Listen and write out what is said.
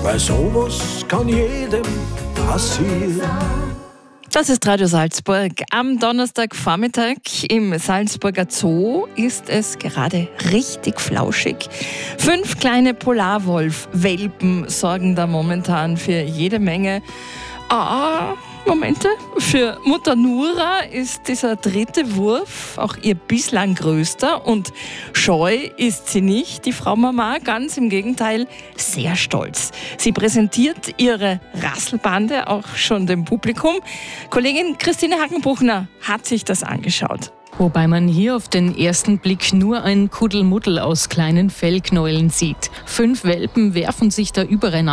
weil sowas kann jedem passieren. Das ist Radio Salzburg. Am Donnerstagvormittag im Salzburger Zoo ist es gerade richtig flauschig. 5 kleine Polarwolf-Welpen sorgen da momentan für jede Menge Momente. Für Mutter Nura ist dieser 3. Wurf auch ihr bislang größter und scheu ist sie nicht, die Frau Mama, ganz im Gegenteil, sehr stolz. Sie präsentiert ihre Rasselbande auch schon dem Publikum. Kollegin Christine Hackenbuchner hat sich das angeschaut. Wobei man hier auf den ersten Blick nur ein Kuddelmuddel aus kleinen Fellknäueln sieht. 5 Welpen werfen sich da übereinander